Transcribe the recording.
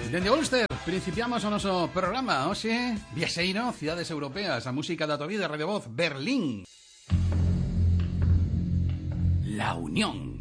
Dende Ulster, principiamos o noso programa hoxe, Viaxeiro, cidades europeas, a música da tua vida, Radio Voz, Berlín. La Unión.